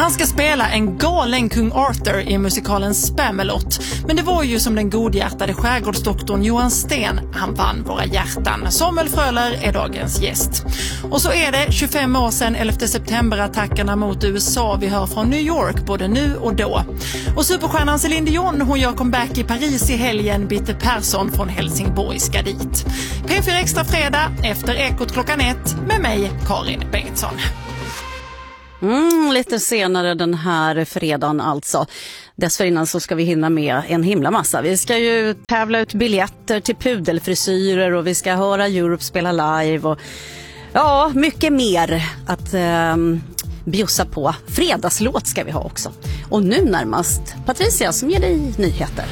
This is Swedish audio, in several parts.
Han ska spela en galen kung Arthur i musikalen Spamalot. Men det var ju som den godhjärtade skärgårdsdoktorn Johan Sten. Han vann våra hjärtan. Samuel Fröler är dagens gäst. Och så är det 25 år sedan 11 september-attackerna mot USA. Vi hör från New York både nu och då. Och superstjärnan Céline Dion, hon gör comeback i Paris i helgen. Bitte Persson från Helsingborg ska dit. P4 Extra fredag efter Ekot klockan 1 med mig, Karin Bengtsson. Lite senare den här fredagen alltså. Dessförinnan så ska vi hinna med en himla massa. Vi ska ju tävla ut biljetter till pudelfrisyrer och vi ska höra Europe spela live och ja, mycket mer att bjussa på. Fredagslåt ska vi ha också. Och nu närmast Patricia som ger dig nyheter.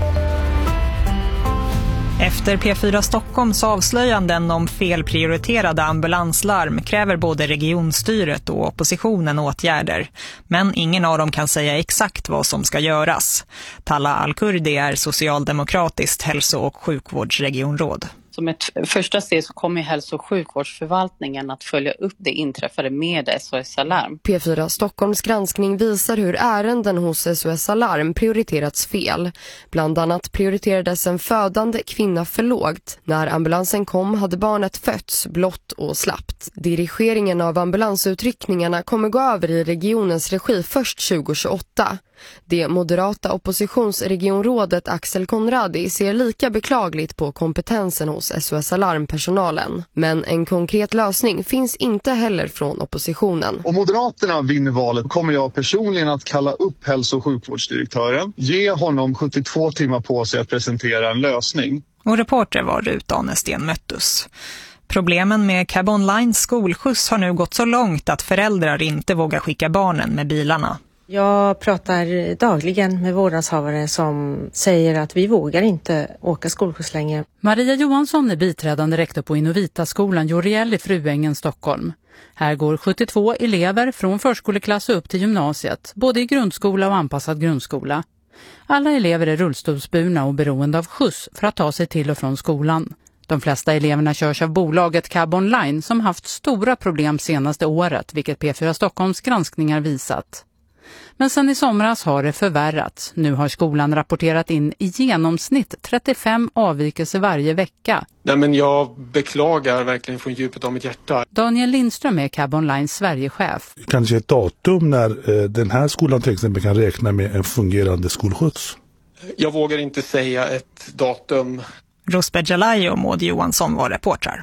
Efter P4 Stockholms avslöjanden om felprioriterade ambulanslarm kräver både regionstyret och oppositionen åtgärder. Men ingen av dem kan säga exakt vad som ska göras. Talla Al-Kurdi är socialdemokratiskt hälso- och sjukvårdsregionråd. Som ett första steg så kommer hälso- och sjukvårdsförvaltningen att följa upp det inträffade med SOS Alarm. P4 Stockholms granskning visar hur ärenden hos SOS Alarm prioriterats fel. Bland annat prioriterades en födande kvinna för lågt. När ambulansen kom hade barnet fötts blott och slappt. Dirigeringen av ambulansutryckningarna kommer gå över i regionens regi först 2028. Det moderata oppositionsregionrådet Axel Konradi ser lika beklagligt på kompetensen hos SOS Alarm-personalen. Men en konkret lösning finns inte heller från oppositionen. Om Moderaterna vinner valet kommer jag personligen att kalla upp hälso- och sjukvårdsdirektören. Ge honom 72 timmar på sig att presentera en lösning. Och reporter var Rut Anesten Möttus. Problemen med Cab Online skolskjuts har nu gått så långt att föräldrar inte vågar skicka barnen med bilarna. Jag pratar dagligen med vårdnadshavare som säger att vi vågar inte åka skolskjuts längre. Maria Johansson är biträdande rektor på Innovita-skolan Joriel i Fruängen, Stockholm. Här går 72 elever från förskoleklass upp till gymnasiet, både i grundskola och anpassad grundskola. Alla elever är rullstolsburna och beroende av skjuts för att ta sig till och från skolan. De flesta eleverna körs av bolaget Cab Online som haft stora problem senaste året, vilket P4 Stockholms granskningar visat. Men sen i somras har det förvärrats. Nu har skolan rapporterat in i genomsnitt 35 avvikelser varje vecka. Nej, men jag beklagar verkligen från djupet av mitt hjärta. Daniel Lindström är Cab Online Sverigechef. Kanske ett datum när den här skolan till exempel kan räkna med en fungerande skolskjuts? Jag vågar inte säga ett datum. Rosbeth Jalai och Maud Johansson var reportrar.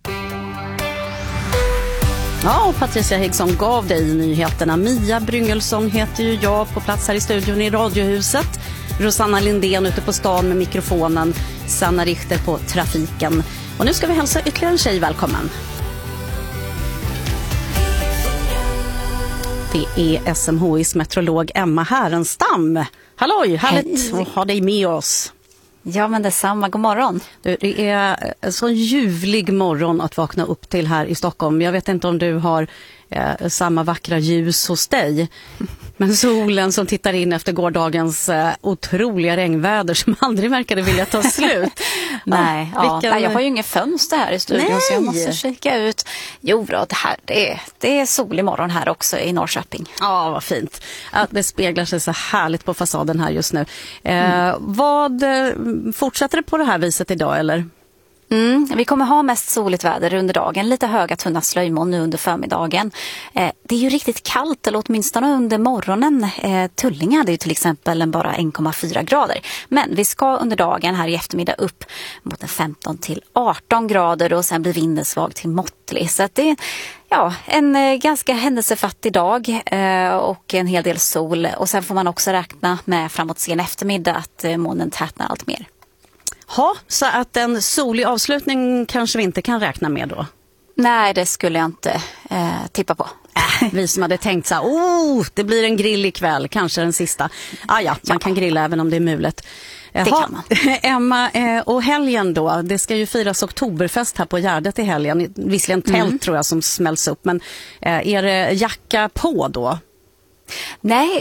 Ja, och Patricia Higgsson gav dig nyheterna. Mia Bryngelsson heter ju jag, på plats här i studion i Radiohuset. Rosanna Lindén ute på stan med mikrofonen. Sanna Richter på trafiken. Och nu ska vi hälsa ytterligare en tjej välkommen. Det är SMHIs meteorolog Emma Härenstam. Halloj, härligt att ha dig med oss. Ja, men detsamma. God morgon. Det är en så ljuvlig morgon att vakna upp till här i Stockholm. Jag vet inte om du har samma vackra ljus hos dig. Men solen som tittar in efter gårdagens otroliga regnväder som aldrig verkade vilja ta slut. Nej, jag har ju ingen fönster här i studion så jag måste kika ut. Jo då, det är solig morgon här också i Norrköping. Ja, vad fint. Det speglar sig så härligt på fasaden här just nu. Fortsätter det på det här viset idag eller? Vi kommer ha mest soligt väder under dagen. Lite höga tunna slöjmoln nu under förmiddagen. Det är ju riktigt kallt, eller åtminstone under morgonen. Tullinge hade ju till exempel bara 1,4 grader. Men vi ska under dagen här i eftermiddag upp mot 15 till 18 grader och sen blir vinden svag till måttlig. Så att det är en ganska händelsefattig dag och en hel del sol. Och sen får man också räkna med framåt sen eftermiddag att molnen tätnar allt mer. Ja, så att en solig avslutning kanske vi inte kan räkna med då? Nej, det skulle jag inte tippa på. Vi som hade tänkt så här, det blir en grill ikväll, kanske den sista. Man kan grilla även om det är mulet. Det kan man. Emma, och helgen då, det ska ju firas oktoberfest här på Gärdet i helgen. Visserligen tält tror jag som smälls upp, men är det jacka på då? Nej, jag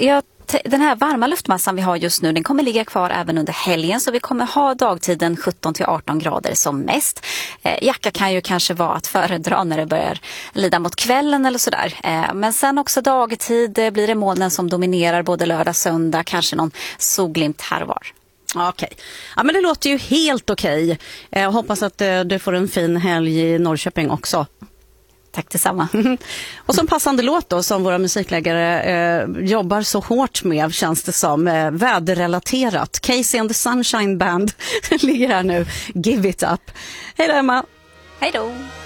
den här varma luftmassan vi har just nu, den kommer ligga kvar även under helgen, så vi kommer ha dagtiden 17-18 grader som mest. Jacka kan ju kanske vara att föredra när det börjar lida mot kvällen eller sådär. Men sen också dagtid blir det molnen som dominerar både lördag, söndag, kanske någon solglimt här och var. Okej. Ja, men det låter ju helt okej. Jag hoppas att du får en fin helg i Norrköping också. Tack detsamma. Och som passande låt då, som våra musikläggare jobbar så hårt med, känns det som, väderrelaterat. Casey and the Sunshine Band ligger här nu. Give it up. Hej då, Emma. Hej då.